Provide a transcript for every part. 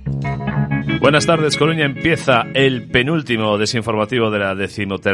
Buenas tardes, Coruña. Empieza el penúltimo desinformativo de la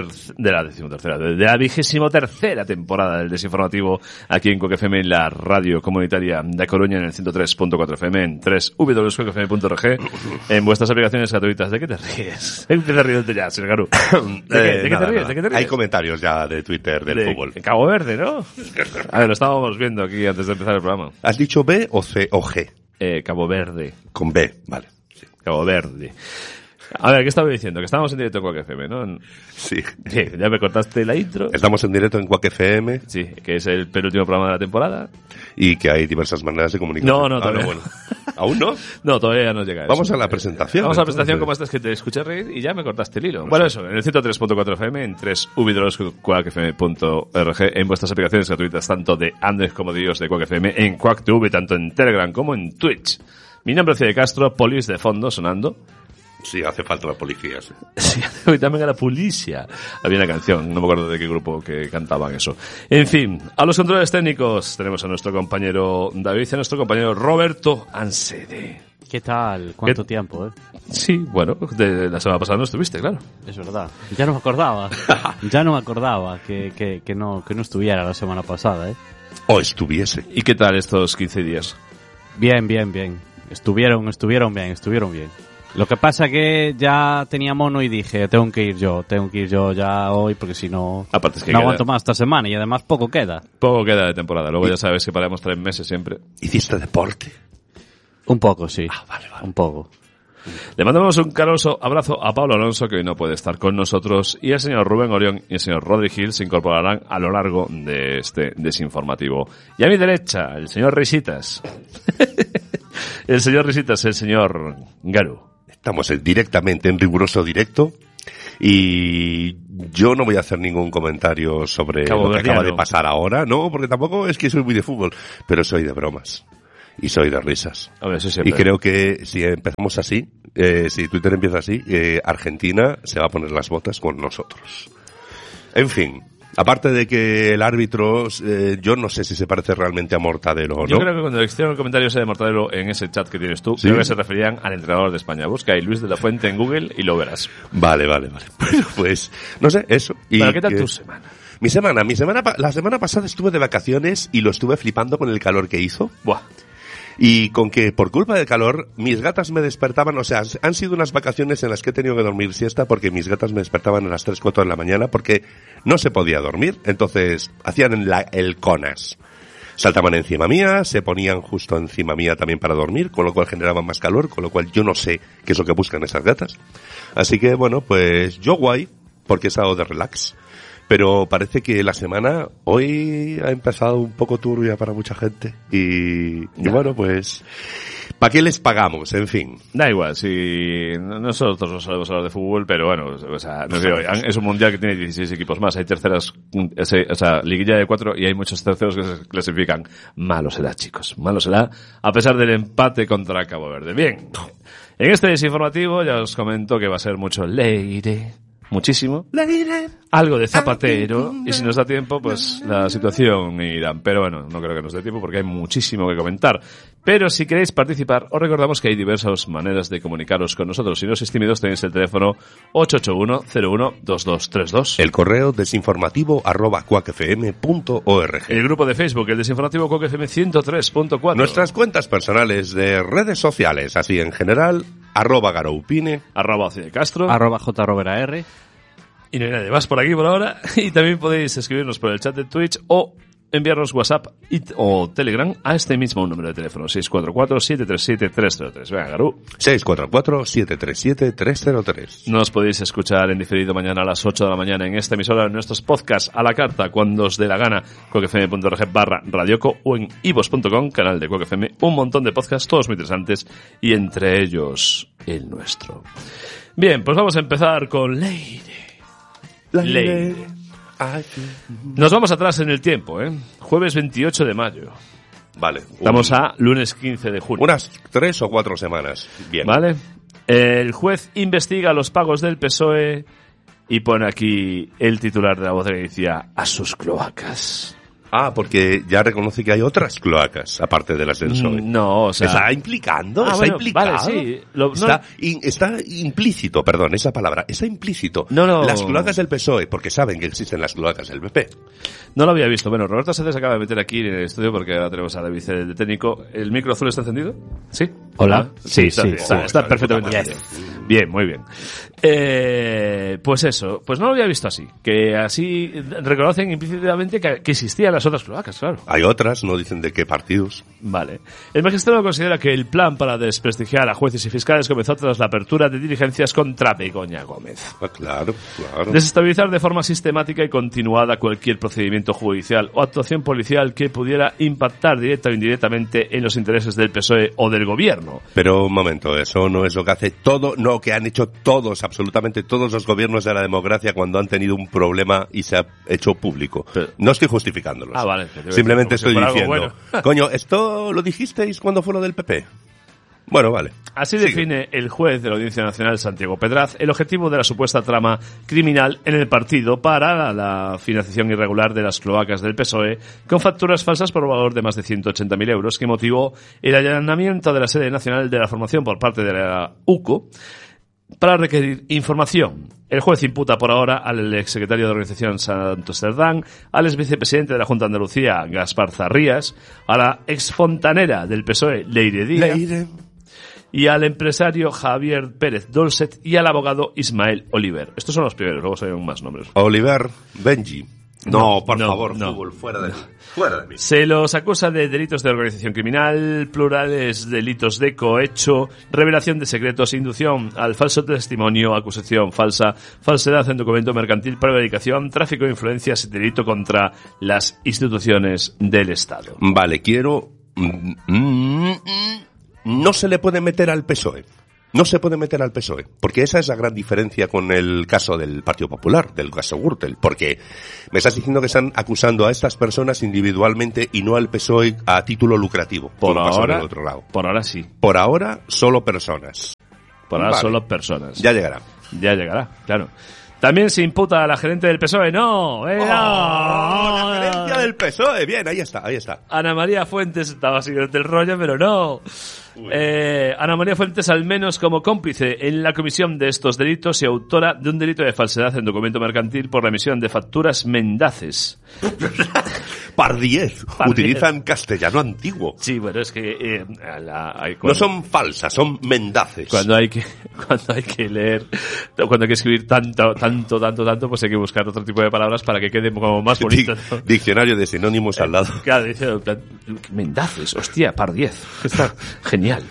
23ª temporada del desinformativo aquí en Cuac FM, en la radio comunitaria de Coruña, en el 103.4 FM, en www.cuacfm.org, en vuestras aplicaciones gratuitas. ¿De qué te ríes? Empieza riéndote ya, señor Garu. ¿De qué te ríes? Hay comentarios ya de Twitter del fútbol. Cabo Verde, ¿no? A ver, lo estábamos viendo aquí antes de empezar el programa. ¿Has dicho B o C o G? Cabo Verde. Con B, vale. Cabo Verde. A ver, ¿qué estaba diciendo? Que estábamos en directo en Cuac FM, ¿no? Sí. Sí, ya me cortaste la intro. Estamos en directo en Cuac FM. Sí, que es el penúltimo programa de la temporada. Y que hay diversas maneras de comunicar. No, todavía. Bueno. ¿Aún no? No, todavía no llega a eso. Vamos a la presentación. Vamos a la presentación como esta, es que te escuché reír y ya me cortaste el hilo. Bueno, eso, en el 103.4 FM, en www.cuacfm.org, en vuestras aplicaciones gratuitas, tanto de Android como de iOS de Cuac FM, en Cuac TV, tanto en Telegram como en Twitch. Mi nombre es Cide Castro, Polis de fondo sonando. Sí, hace falta la policía, sí. Sí, también a la policía. Había una canción, no me acuerdo de qué grupo que cantaban eso. En fin, a los controles técnicos tenemos a nuestro compañero David y a nuestro compañero Roberto Ansede. ¿Qué tal? ¿Cuánto tiempo, eh? Sí, bueno, de la semana pasada no estuviste, claro. Es verdad. Ya no me acordaba. que no estuviera la semana pasada, eh. O estuviese. ¿Y qué tal estos 15 días? Bien. Estuvieron bien. Lo que pasa que ya tenía mono y dije, tengo que ir yo ya hoy porque si no, aparte es que no aguanto más esta semana y además poco queda. Poco queda de temporada, luego ya sabes que paramos 3 meses siempre. ¿Hiciste deporte? Un poco, sí. Vale. Un poco. Le mandamos un caluroso abrazo a Pablo Alonso, que hoy no puede estar con nosotros, y el señor Rubén Orión y el señor Rodri Gil se incorporarán a lo largo de este desinformativo. Y a mi derecha, el señor Risitas. El señor Risitas, el señor Garu. Estamos directamente en riguroso directo y yo no voy a hacer ningún comentario sobre lo que acaba de pasar ahora, no, porque tampoco es que soy muy de fútbol, pero soy de bromas y soy de risas. A ver, y creo que si empezamos así, si Twitter empieza así, Argentina se va a poner las botas con nosotros. En fin. Aparte de que el árbitro, yo no sé si se parece realmente a Mortadelo o no. Yo creo que cuando hicieron el comentario ese de Mortadelo en ese chat que tienes tú, ¿sí? Creo que se referían al entrenador de España. Busca ahí Luis de la Fuente en Google y lo verás. Vale. Pues, no sé, eso. ¿Pero qué tal tu semana? La semana pasada estuve de vacaciones y lo estuve flipando con el calor que hizo. Buah. Y con que por culpa del calor mis gatas me despertaban, o sea, han sido unas vacaciones en las que he tenido que dormir siesta porque mis gatas me despertaban a las 3, 4 de la mañana porque no se podía dormir, entonces hacían el conas. Saltaban encima mía, se ponían justo encima mía también para dormir, con lo cual generaban más calor, con lo cual yo no sé qué es lo que buscan esas gatas. Así que bueno, pues yo guay, porque he estado de relax. Pero parece que la semana hoy ha empezado un poco turbia para mucha gente. Y bueno, pues, ¿para qué les pagamos? En fin. Da igual, si nosotros no sabemos hablar de fútbol, pero bueno, o sea, no sé, es un mundial que tiene 16 equipos más. Hay terceras, o sea, liguilla de 4 y hay muchos terceros que se clasifican. Malo será, chicos, malo será, a pesar del empate contra Cabo Verde. Bien, en este desinformativo ya os comento que va a ser mucho leire. Muchísimo. Algo de Zapatero. Y si nos da tiempo, pues la situación irá. Pero bueno, no creo que nos dé tiempo porque hay muchísimo que comentar. Pero si queréis participar, os recordamos que hay diversas maneras de comunicaros con nosotros. Si no sois tímidos, tenéis el teléfono 881-01-2232. El correo desinformativo@cuacfm.org. El grupo de Facebook, el desinformativo Cuac FM 103.4. Nuestras cuentas personales de redes sociales, así en general, @garoupine, @Castro, @jroberar. Y no hay nadie más por aquí por ahora. Y también podéis escribirnos por el chat de Twitch o enviarnos WhatsApp o Telegram a este mismo número de teléfono, 644-737-303. Venga, Garú. 644-737-303. Nos podéis escuchar en diferido mañana a las 8 de la mañana en esta emisora, en nuestros podcasts a la carta, cuando os dé la gana, cuacfm.org/radioco o en ivos.com, canal de Cuac FM. Un montón de podcasts, todos muy interesantes, y entre ellos el nuestro. Bien, pues vamos a empezar con Leire. Nos vamos atrás en el tiempo, Jueves 28 de mayo. Vale. Estamos a lunes 15 de junio. Unas 3 o 4 semanas. Bien. Vale. El juez investiga los pagos del PSOE y pone aquí el titular de La Voz de Galicia: a sus cloacas. Ah, porque ya reconoce que hay otras cloacas, aparte de las del PSOE. No, o sea... ¿Está implicando? Ah, ¿Está bueno, implicado? vale, sí. Está implícito, perdón, esa palabra. Está implícito. No. Las cloacas del PSOE, porque saben que existen las cloacas del PP. No lo había visto. Bueno, Roberto Sánchez se acaba de meter aquí en el estudio porque ahora tenemos a la vice de técnico. ¿El micro azul está encendido? ¿Sí? Hola. Sí. Está perfectamente encendido. Bien, muy bien. Pues eso, pues no lo había visto así. Que así reconocen implícitamente que existían las otras cloacas, claro. Hay otras, no dicen de qué partidos. Vale. El magistrado considera que el plan para desprestigiar a jueces y fiscales comenzó tras la apertura de diligencias contra Begoña Gómez. Ah, claro. Desestabilizar de forma sistemática y continuada cualquier procedimiento judicial o actuación policial que pudiera impactar directa o indirectamente en los intereses del PSOE o del gobierno. Pero un momento, eso no es lo que hace que han hecho todos, absolutamente todos los gobiernos de la democracia cuando han tenido un problema y se ha hecho público. No estoy justificándolos. Ah, vale. Simplemente estoy diciendo, bueno. coño, ¿esto lo dijisteis cuando fue lo del PP? Bueno, vale. Así define el juez de la Audiencia Nacional, Santiago Pedraz, el objetivo de la supuesta trama criminal en el partido para la financiación irregular de las cloacas del PSOE con facturas falsas por valor de más de 180.000 euros que motivó el allanamiento de la sede nacional de la formación por parte de la UCO para requerir información. El juez imputa por ahora al exsecretario de Organización Santos Cerdán, al exvicepresidente de la Junta de Andalucía, Gaspar Zarrías, a la exfontanera del PSOE, Leire Díaz, y al empresario Javier Pérez Dolcet y al abogado Ismael Oliver. Estos son los primeros, luego salen más nombres. Oliver Benji. No, por favor, fútbol, fuera de mí. Se los acusa de delitos de organización criminal, plurales delitos de cohecho, revelación de secretos, inducción al falso testimonio, acusación falsa, falsedad en documento mercantil, prevaricación, tráfico de influencias y delito contra las instituciones del Estado. Vale, no se le puede meter al PSOE. No se puede meter al PSOE, porque esa es la gran diferencia con el caso del Partido Popular, del caso Gürtel, porque me estás diciendo que están acusando a estas personas individualmente y no al PSOE a título lucrativo. Por ahora, del otro lado. Por ahora sí. Por ahora, solo personas. Por ahora solo personas. Ya llegará. Ya llegará, claro. También se imputa a la gerente del PSOE. ¡No! La gerencia del PSOE. Bien, ahí está. Ana María Fuentes estaba siguiendo el rollo, pero no. Ana María Fuentes, al menos como cómplice en la comisión de estos delitos y autora de un delito de falsedad en documento mercantil por la emisión de facturas mendaces. Pardiez. Utilizan castellano antiguo. Sí, bueno, es que no son falsas, son mendaces. Cuando hay que leer, cuando hay que escribir tanto, pues hay que buscar otro tipo de palabras para que quede como más bonito, ¿no? Diccionario de sinónimos al lado. Claro, dice, mendaces, hostia, Pardiez. Está genial.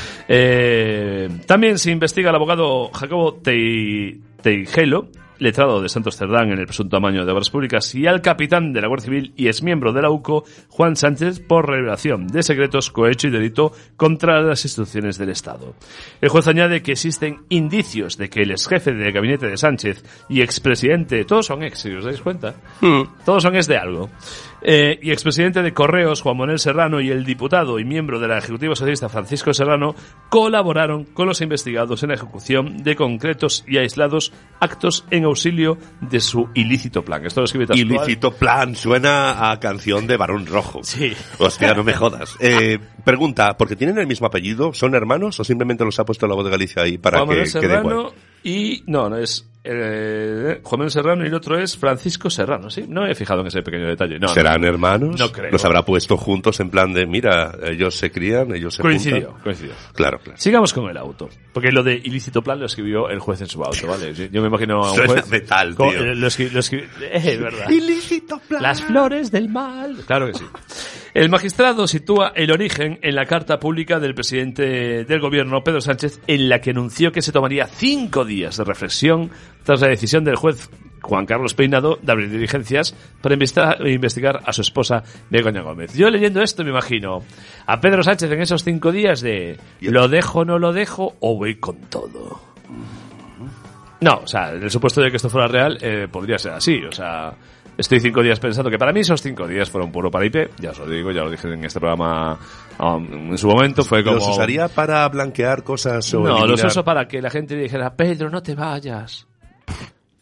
También se investiga al abogado Jacobo Teijelo, letrado de Santos Cerdán en el presunto amaño de obras públicas, y al capitán de la Guardia Civil y exmiembro de la UCO, Juan Sánchez, por revelación de secretos, cohecho y delito contra las instituciones del Estado. El juez añade que existen indicios de que el exjefe de gabinete de Sánchez y expresidente, todos son ex, si os dais cuenta, todos son ex de algo, y expresidente de Correos, Juan Manuel Serrano, y el diputado y miembro de la Ejecutiva Socialista, Francisco Serrano, colaboraron con los investigados en la ejecución de concretos y aislados actos en auxilio de su ilícito plan. Esto lo escribe Tascual. Ilícito plan, suena a canción de Barón Rojo. Sí. Hostia, no me jodas. Pregunta, ¿porque tienen el mismo apellido? ¿Son hermanos o simplemente los ha puesto la voz de Galicia ahí para Juan que quede igual? Y no es Juan Manuel Serrano y el otro es Francisco Serrano, ¿sí? No he fijado en ese pequeño detalle. No, ¿serán hermanos? No creo. ¿Los habrá puesto juntos en plan de, mira, ellos se crían, ellos se Coincidió. Claro. Sigamos con el auto. Porque lo de ilícito plan lo escribió el juez en su auto, ¿vale? Yo me imagino a un suena juez... metal, tío. Lo escribió... Es verdad. Ilícito plan. Las flores del mal. Claro que sí. El magistrado sitúa el origen en la carta pública del presidente del gobierno, Pedro Sánchez, en la que anunció que se tomaría 5 días de reflexión tras la decisión del juez Juan Carlos Peinado de abrir diligencias para investigar a su esposa Begoña Gómez. Yo leyendo esto me imagino a Pedro Sánchez en esos 5 días de ¿lo dejo, no lo dejo o voy con todo? No, o sea, en el supuesto de que esto fuera real, podría ser así, o sea... Estoy 5 días pensando que para mí esos 5 días fueron puro paripé, ya os lo digo, ya lo dije en este programa en su momento, fue como... ¿Los usaría para blanquear cosas o no, eliminar? los uso para que la gente dijera, Pedro, no te vayas.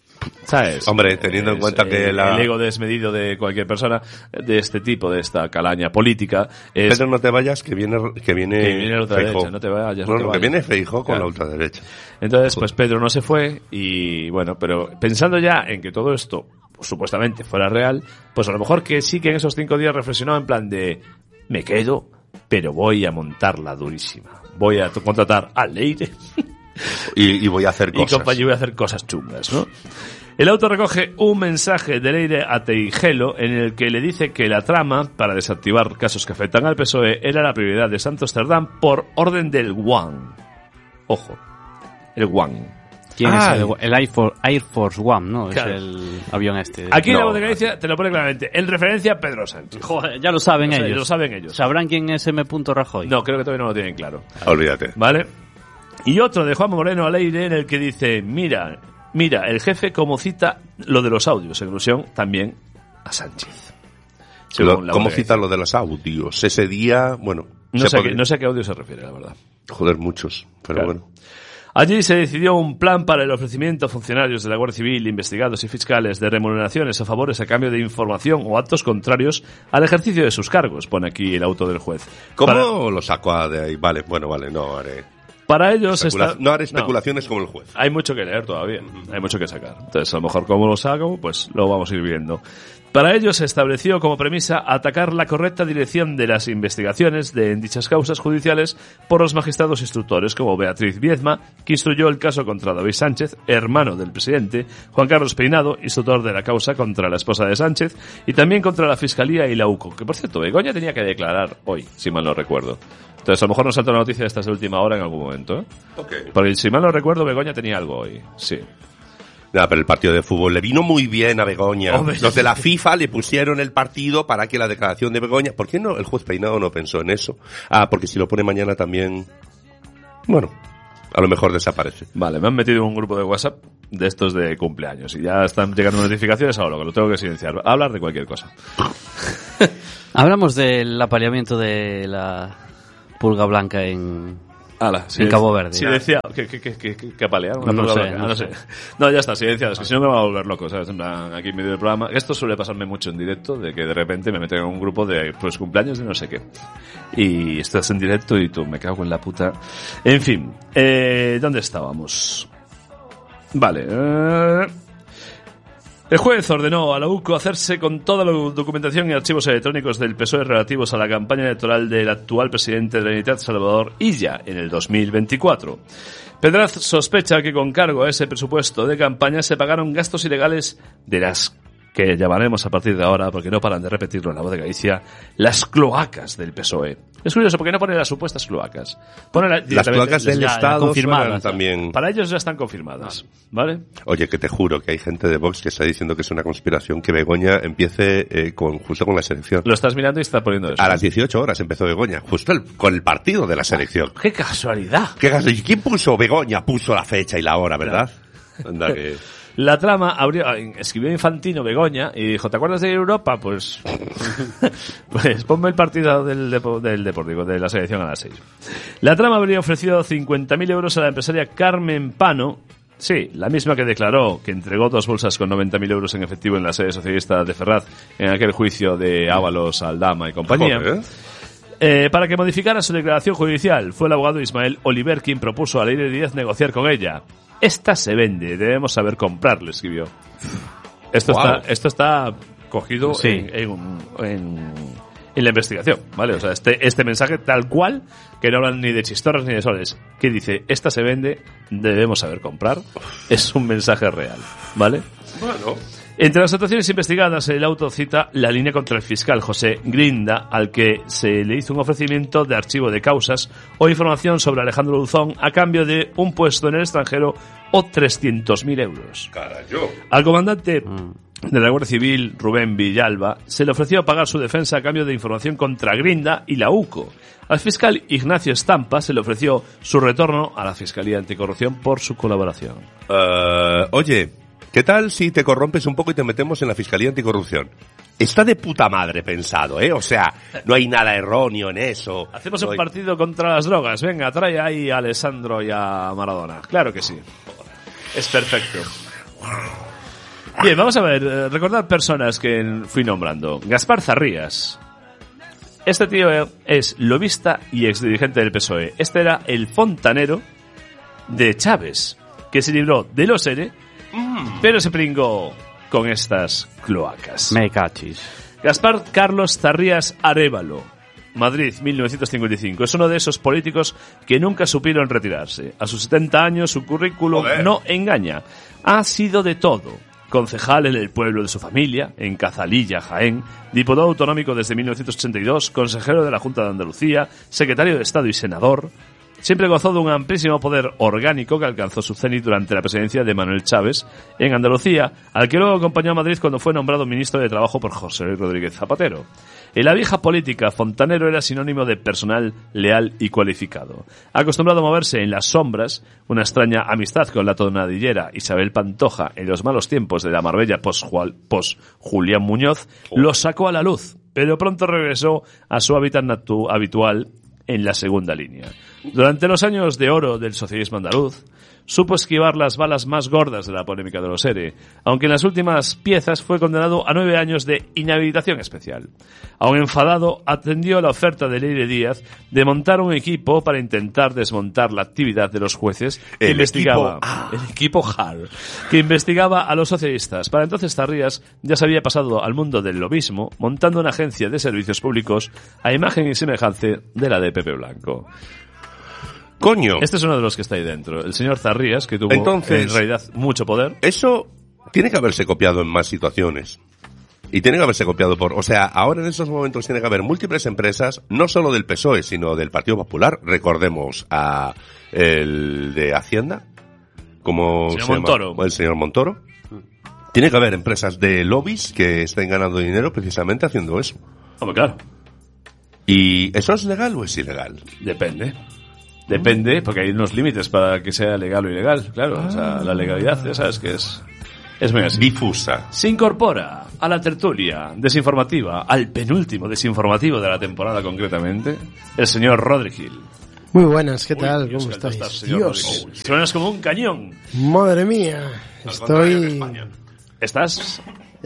¿sabes? Hombre, teniendo en cuenta que el ego desmedido de cualquier persona de este tipo, de esta calaña política, es... Pedro, no te vayas, que viene la ultraderecha, Feijóo. no te vayas. No, que viene Feijóo con claro. la ultraderecha. Entonces, pues Pedro no se fue y bueno, pero pensando ya en que todo esto pues, supuestamente fuera real, pues a lo mejor que sí que en esos 5 días reflexionó en plan de me quedo, pero voy a montarla durísima. Voy a contratar a Leire Y voy a hacer cosas. y compañía, voy a hacer cosas chungas, ¿no? El auto recoge un mensaje de Leire a Teijelo en el que le dice que la trama para desactivar casos que afectan al PSOE era la prioridad de Santos Cerdán por orden del WAN. Ojo, el WAN. ¿Quién es el Air Force One, no? Claro. Es el avión este. Aquí No. la voz de Galicia te lo pone claramente, en referencia a Pedro Sánchez. Joder, ya lo saben ellos. Lo saben ellos. ¿Sabrán quién es M. Rajoy? No, creo que todavía no lo tienen claro. Olvídate. ¿Vale? Y otro de Juan Moreno al aire en el que dice, mira, el jefe como cita lo de los audios, en alusión también a Sánchez. Según la ¿Cómo voz de cita Galicia. lo de los audios? Ese día, bueno... No sé a qué audio se refiere, la verdad. Joder, muchos, pero Claro. bueno. Allí se decidió un plan para el ofrecimiento a funcionarios de la Guardia Civil, investigados y fiscales de remuneraciones o favores a cambio de información o actos contrarios al ejercicio de sus cargos, pone aquí el auto del juez. ¿Cómo lo saco de ahí? Vale, no haré... Para ellos no haré especulaciones como el juez. Hay mucho que leer todavía, hay mucho que sacar. Entonces, a lo mejor cómo lo saco, pues lo vamos a ir viendo. Para ello se estableció como premisa atacar la correcta dirección de las investigaciones en dichas causas judiciales por los magistrados instructores como Beatriz Viezma, que instruyó el caso contra David Sánchez, hermano del presidente, Juan Carlos Peinado, instructor de la causa contra la esposa de Sánchez, y también contra la Fiscalía y la UCO, que por cierto, Begoña tenía que declarar hoy, si mal no recuerdo. Entonces, a lo mejor nos salta una noticia de estas de última hora en algún momento, ¿eh? Okay. Porque si mal no recuerdo, Begoña tenía algo hoy, sí. Nada, pero el partido de fútbol le vino muy bien a Begoña. Hombre. Los de la FIFA le pusieron el partido para que la declaración de Begoña... ¿Por qué no el juez Peinado no pensó en eso? Ah, porque si lo pone mañana también... Bueno, a lo mejor desaparece. Vale, me han metido en un grupo de WhatsApp de estos de cumpleaños y ya están llegando notificaciones, ahora lo tengo que silenciar. Hablar de cualquier cosa. Hablamos del apareamiento de la pulga blanca en Cabo Verde. Silenciado. ¿Qué apalearon? No Una sé, pulga blanca. no No sé. sé. No, ya está, silenciado. Es que si no me va a volver loco, ¿sabes? En plan, aquí en medio del programa. Esto suele pasarme mucho en directo, de que de repente me meten en un grupo de pues cumpleaños de no sé qué. Y estás en directo y tú, me cago en la puta. En fin, ¿dónde estábamos? Vale, el juez ordenó a la UCO hacerse con toda la documentación y archivos electrónicos del PSOE relativos a la campaña electoral del actual presidente de la Unidad, Salvador Illa, en el 2024. Pedraz sospecha que con cargo a ese presupuesto de campaña se pagaron gastos ilegales de las que llamaremos a partir de ahora, porque no paran de repetirlo en la voz de Galicia, las cloacas del PSOE. Es curioso porque no pone las supuestas cloacas. Pone Las cloacas del ya Estado confirmadas, suenan ya. también... Para ellos ya están confirmadas, ¿vale? Oye, que te juro que hay gente de Vox que está diciendo que es una conspiración que Begoña empiece justo con la selección. Lo estás mirando y está poniendo eso. A las 18 horas empezó Begoña, justo con el partido de la selección. ¡Qué casualidad! ¿Y quién puso Begoña? Puso la fecha y la hora, ¿verdad? Anda que... La trama escribió Infantino Begoña y dijo, ¿te acuerdas de Europa? Pues ponme el partido del Deportivo, de la selección a las 6. La trama habría ofrecido 50.000 euros a la empresaria Carmen Pano, sí, la misma que declaró que entregó 2 bolsas con 90.000 euros en efectivo en la sede socialista de Ferraz en aquel juicio de Ábalos, Aldama y compañía. Joder. Para que modificara su declaración judicial, fue el abogado Ismael Oliver quien propuso a Leire Díaz negociar con ella. Esta se vende, debemos saber comprar, le escribió. Esto está cogido Sí. en la investigación, ¿vale? O sea, este mensaje tal cual, que no hablan ni de chistorras ni de soles, que dice, esta se vende, debemos saber comprar, es un mensaje real, ¿vale? Bueno... Entre las actuaciones investigadas, el auto cita la línea contra el fiscal José Grinda, al que se le hizo un ofrecimiento de archivo de causas o información sobre Alejandro Luzón a cambio de un puesto en el extranjero o 300.000 euros. Carayo. Al comandante de la Guardia Civil, Rubén Villalba, se le ofreció pagar su defensa a cambio de información contra Grinda y la UCO. Al fiscal Ignacio Estampa se le ofreció su retorno a la Fiscalía Anticorrupción por su colaboración. Oye, ¿qué tal si te corrompes un poco y te metemos en la Fiscalía Anticorrupción? Está de puta madre pensado, ¿eh? O sea, no hay nada erróneo en eso. Hacemos un partido contra las drogas. Venga, trae ahí a Alessandro y a Maradona. Claro que sí. Es perfecto. Bien, vamos a ver, recordar personas que fui nombrando. Gaspar Zarrías. Este tío es lobista y exdirigente del PSOE. Este era el fontanero de Chávez, que se libró de los ERE, pero se pringó con estas cloacas. Me cachis. Gaspar Carlos Zarrías Arévalo, Madrid, 1955. Es uno de esos políticos que nunca supieron retirarse. A sus 70 años su currículum no engaña. Ha sido de todo. Concejal en el pueblo de su familia, en Cazalilla, Jaén, diputado autonómico desde 1982, consejero de la Junta de Andalucía, secretario de Estado y senador. Siempre gozó de un amplísimo poder orgánico que alcanzó su cenit durante la presidencia de Manuel Chávez en Andalucía, al que luego acompañó a Madrid cuando fue nombrado ministro de Trabajo por José Rodríguez Zapatero. En la vieja política, Fontanero era sinónimo de personal leal y cualificado. Acostumbrado a moverse en las sombras, una extraña amistad con la tonadillera Isabel Pantoja en los malos tiempos de la Marbella post-Julián Muñoz, lo sacó a la luz, pero pronto regresó a su hábitat habitual en la segunda línea. Durante los años de oro del socialismo andaluz, supo esquivar las balas más gordas de la polémica de los ERE, aunque en las últimas piezas fue condenado a 9 años de inhabilitación especial. Aún enfadado, atendió la oferta de Leire Díaz de montar un equipo para intentar desmontar la actividad de los jueces que investigaba que investigaba a los socialistas. Para entonces Zarrías ya se había pasado al mundo del lobismo, montando una agencia de servicios públicos a imagen y semejanza de la de Pepe Blanco. Coño. Este es uno de los que está ahí dentro. El señor Zarrías, que tuvo en realidad mucho poder. Eso tiene que haberse copiado en más situaciones. Y tiene que haberse copiado o sea, ahora en estos momentos tiene que haber múltiples empresas, no solo del PSOE, sino del Partido Popular. Recordemos a el de Hacienda, como señor Montoro. El señor Montoro. Tiene que haber empresas de lobbies que estén ganando dinero precisamente haciendo eso. Hombre, claro. ¿Y eso es legal o es ilegal? Depende, porque hay unos límites para que sea legal o ilegal, claro. O sea, la legalidad, ya sabes que es muy así. Difusa. Se incorpora a la tertulia desinformativa, al penúltimo desinformativo de la temporada concretamente, el señor Rodri Gil. Muy buenas, ¿qué tal? Dios, ¿Cómo estáis? Dios. Suenas como un cañón. Madre mía. ¿Estás?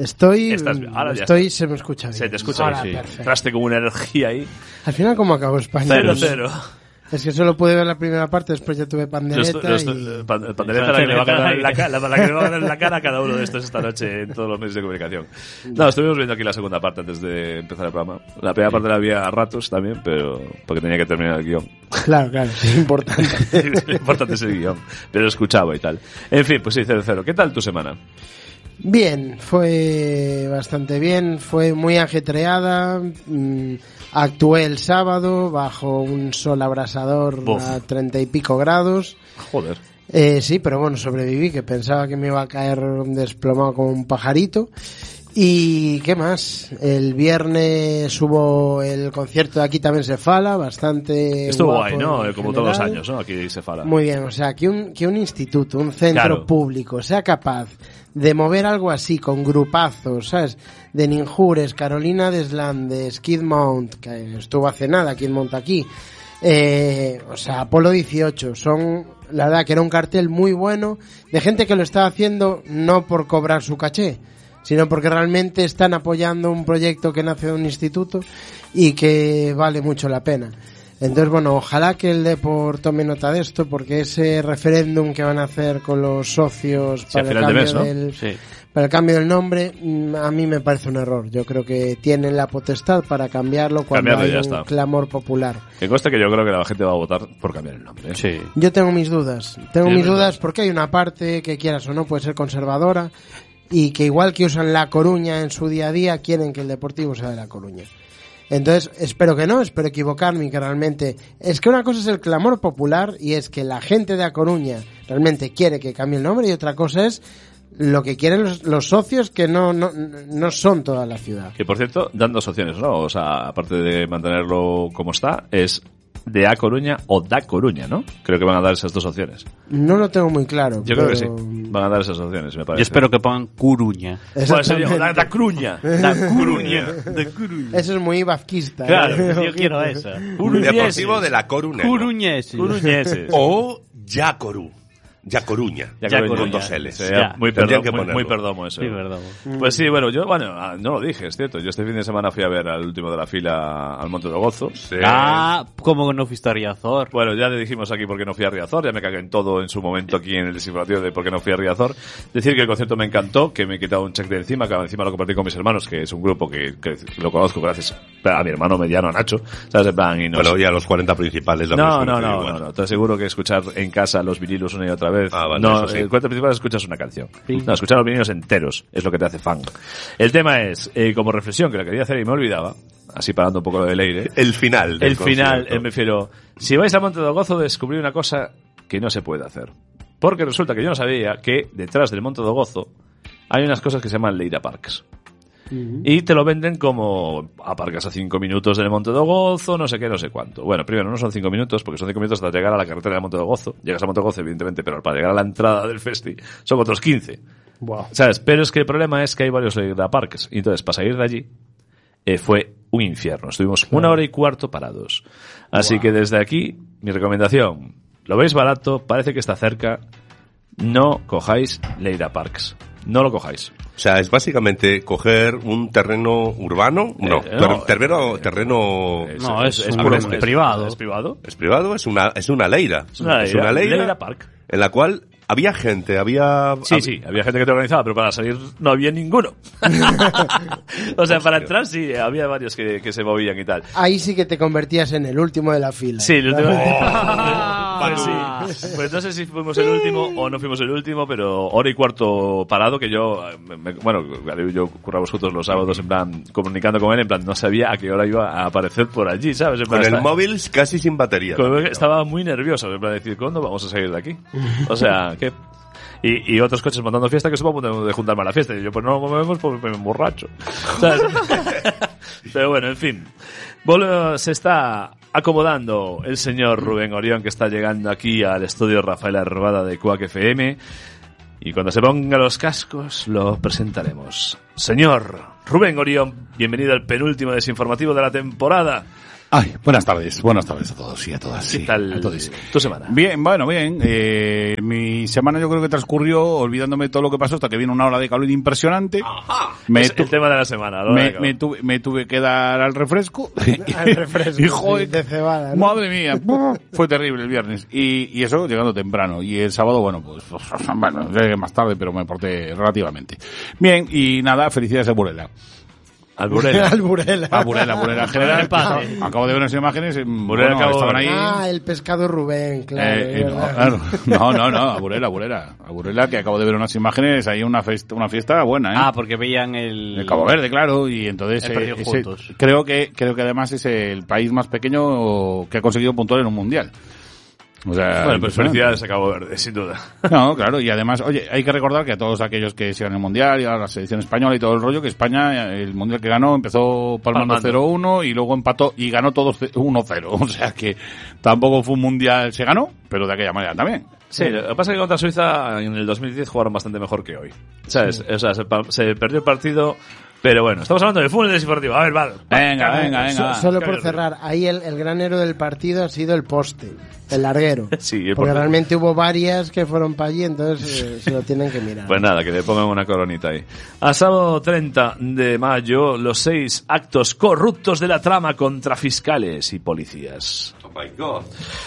Se me escucha bien. Se te escucha ahora, bien, sí. Perfecto. Entraste con una energía ahí. Al final, ¿cómo acabó España? 0-0. Es que solo pude ver la primera parte, después ya tuve pandereta pandereta la que le va a ganar en la cara a cada uno de estos esta noche en todos los medios de comunicación. No, estuvimos viendo aquí la segunda parte antes de empezar el programa. La primera parte la había a ratos también, pero porque tenía que terminar el guión. Claro, es importante. Lo importante es el guión, pero escuchaba y tal. En fin, pues sí, 0-0. ¿Qué tal tu semana? Bien, fue bastante bien, fue muy ajetreada. Actué el sábado bajo un sol abrasador a 30 y pico grados. Joder. Sí, pero bueno, sobreviví, que pensaba que me iba a caer desplomado como un pajarito. Y ¿qué más? El viernes hubo el concierto de Aquí también se fala, bastante estuvo guapo, guay, ¿no? Como general. todos los años, ¿no? Aquí se fala. Muy bien, o sea, que un instituto, un centro público sea capaz de mover algo así con grupazos, ¿sabes? De Ninjures, Carolina Deslandes, Kid Mount, que estuvo hace nada Kid Mount aquí, o sea, Apolo 18, son, la verdad que era un cartel muy bueno, de gente que lo está haciendo no por cobrar su caché, sino porque realmente están apoyando un proyecto que nace de un instituto y que vale mucho la pena. Entonces, bueno, ojalá que el Depor tome nota de esto, porque ese referéndum que van a hacer con los socios para, el cambio para el cambio del nombre, a mí me parece un error. Yo creo que tienen la potestad para cambiarlo cuando hay un clamor popular. Que consta que yo creo que la gente va a votar por cambiar el nombre. Sí. Yo tengo mis dudas. Porque hay una parte que, quieras o no, puede ser conservadora y que igual que usan La Coruña en su día a día, quieren que el Deportivo sea de La Coruña. Entonces, espero que no, espero equivocarme y que realmente... Es que una cosa es el clamor popular y es que la gente de A Coruña realmente quiere que cambie el nombre, y otra cosa es lo que quieren los socios, que no son toda la ciudad. Que, por cierto, dan dos opciones, ¿no? O sea, aparte de mantenerlo como está, es de A Coruña o Da Coruña, ¿no? Creo que van a dar esas dos opciones. No lo tengo muy claro. Yo creo que sí. Van a dar esas opciones, me parece. Yo espero que pongan Coruña. Pues sería Da Coruña. Da Coruña. Eso es muy vasquista. Claro, yo quiero esa. Deportivo de La Coruña. Coruñeses. O Yacoru. Ya Coruña. Con dos L's. Muy perdomo eso. Sí, Perdomo. Pues sí, bueno, yo, no lo dije, es cierto. Yo este fin de semana fui a ver al último de la fila al Monte de Gozo. Sí. ¿Cómo no fuiste a Riazor? Bueno, ya le dijimos aquí por qué no fui a Riazor, ya me cagué en todo en su momento aquí en el desinformativo de por qué no fui a Riazor. Decir que el concierto me encantó, que me he quitado un check de encima, que encima lo compartí con mis hermanos, que es un grupo que lo conozco gracias a mi hermano mediano, a Nacho, ¿sabes? En plan, Bueno, y a los 40 principales. No, te aseguro que escuchar en casa los vinilos una y otra vez. Vale, el cuento principal es escuchas una canción. Sí. No, escuchar los vinilos enteros es lo que te hace fan. El tema es, como reflexión que la quería hacer y me olvidaba, así parando un poco del aire. El final, me refiero, si vais a Monte de Gozo, descubrí una cosa que no se puede hacer. Porque resulta que yo no sabía que detrás del Monte de Gozo hay unas cosas que se llaman Leira Parks. Y te lo venden como aparcas a 5 minutos del Monte de Gozo, no sé qué, no sé cuánto. Bueno, primero no son 5 minutos, porque son 5 minutos hasta llegar a la carretera del Monte de Gozo. Llegas a Monte de Gozo, evidentemente, pero para llegar a la entrada del festi son otros 15. Wow. ¿Sabes? Pero es que el problema es que hay varios parques. Y entonces, para salir de allí, fue un infierno. Estuvimos 1 hora y cuarto parados. Así que desde aquí, mi recomendación, lo veis barato, parece que está cerca, no cojáis Leira Parks. No lo cojáis. O sea, es básicamente coger un terreno urbano. Terreno. No, es privado. ¿Es privado? Es privado, es una leira. Es una Leira Park. En la cual había gente, había gente que te organizaba, pero para salir no había ninguno. O sea, para entrar sí, había varios que se movían y tal. Ahí sí que te convertías en el último de la fila. Sí, el último. Pues sí. Pues no sé si fuimos el último o no fuimos el último, pero hora y cuarto parado, que yo, yo curramos juntos los sábados, en plan, comunicando con él, en plan, no sabía a qué hora iba a aparecer por allí, ¿sabes? En plan, con el móvil casi sin batería. Estaba muy nervioso, en plan, decir, ¿cuándo vamos a salir de aquí? O sea, ¿qué? Y otros coches montando fiesta que supongo de juntarme a la fiesta. Y yo, pues no nos movemos porque me emborracho. ¿Sabes? Pero bueno, en fin. Se está acomodando el señor Rubén Orión, que está llegando aquí al estudio Rafael Arbada de Quack FM. Y cuando se ponga los cascos, lo presentaremos. Señor Rubén Orión, bienvenido al penúltimo desinformativo de la temporada. Ay, buenas tardes a todos y a todas. ¿Qué tal tu semana? Bien, bien. Mi semana yo creo que transcurrió olvidándome de todo lo que pasó hasta que vino una ola de calor impresionante. Ajá. Es el tema de la semana. Me tuve que dar al refresco. Al refresco. Y joder, de cebada, ¿no? Madre mía, fue terrible el viernes. Y eso llegando temprano. Y el sábado, llegué más tarde, pero me porté relativamente bien. Y nada, felicidades a Burela. Al Burela. Burela. En general, acabo de ver unas imágenes. Estaban ahí. El pescado Rubén, claro. A Burela, que acabo de ver unas imágenes. Hay una fiesta buena, porque veían el Cabo Verde, claro. Y entonces, creo que además es el país más pequeño que ha conseguido puntuar en un mundial. O sea, bueno, pues felicidades a Cabo Verde, sin duda. No, claro, y además, oye, hay que recordar que a todos aquellos que sigan el Mundial y a la selección española y todo el rollo, que España, el Mundial que ganó, empezó palmando 0-1 y luego empató y ganó todos 1-0. O sea que tampoco fue un Mundial, se ganó, pero de aquella manera también. Sí, lo que pasa es que contra Suiza en el 2010 jugaron bastante mejor que hoy. ¿Sabes? Sí. O sea, se perdió el partido. Pero bueno, estamos hablando de fútbol deportivo. A ver, vale. Venga. Solo por cerrar, ahí el gran héroe del partido ha sido el poste, el larguero. Sí, porque realmente hubo varias que fueron para allí, entonces se lo tienen que mirar. Pues nada, que le pongan una coronita ahí. A sábado 30 de mayo, los 6 actos corruptos de la trama contra fiscales y policías. Oh my God.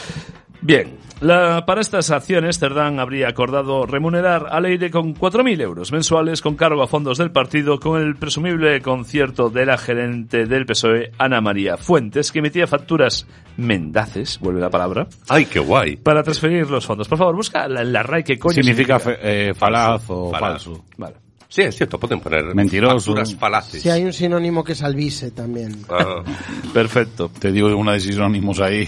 Bien, para estas acciones Cerdán habría acordado remunerar a Leire con 4.000 euros mensuales con cargo a fondos del partido con el presumible concierto de la gerente del PSOE, Ana María Fuentes, que emitía facturas mendaces, vuelve la palabra. ¡Ay, qué guay! Para transferir los fondos. Por favor, busca la RAE, ¿qué coño significa? Falaz o falso. Vale. Sí, es cierto, pueden poner mentiroso, facturas falaces. Sí, hay un sinónimo que es albise también. Perfecto. Te digo una de sinónimos ahí.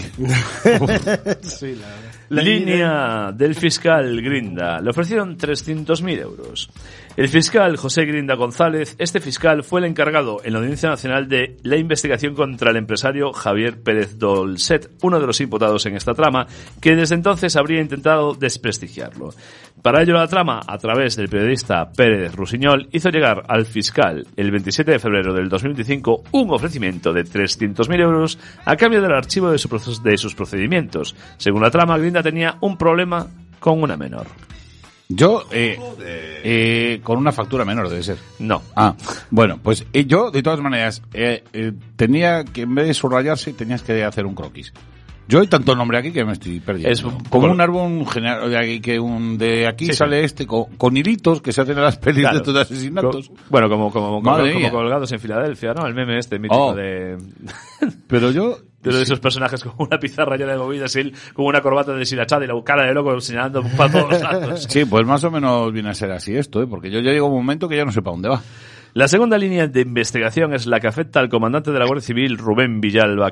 Sí, la verdad. Línea del fiscal Grinda. Le ofrecieron 300.000 euros. El fiscal José Grinda González, este fiscal fue el encargado en la Audiencia Nacional de la investigación contra el empresario Javier Pérez Dolcet, uno de los imputados en esta trama, que desde entonces habría intentado desprestigiarlo. Para ello la trama, a través del periodista Pérez Rusiñol, hizo llegar al fiscal el 27 de febrero del 2025 un ofrecimiento de 300.000 euros a cambio del archivo de sus procedimientos. Según la trama, Grinda tenía un problema con una menor. Yo, con una factura menor debe ser. No. Bueno, pues yo, de todas maneras, tenía que, en vez de subrayarse, tenías que hacer un croquis. Yo hay tanto nombre aquí que me estoy perdiendo. Es como un árbol general, de aquí sale con hilitos que se hacen en las pelis de estos asesinatos. Bueno, como colgados en Filadelfia, ¿no? El meme mítico de... Pero yo... de esos personajes con una pizarra llena de movidas y él con una corbata deshilachada y la cara de loco señalando para todos los lados. Sí, pues más o menos viene a ser así esto, porque yo ya llego a un momento que ya no sé para dónde va. La segunda línea de investigación es la que afecta al comandante de la Guardia Civil, Rubén Villalba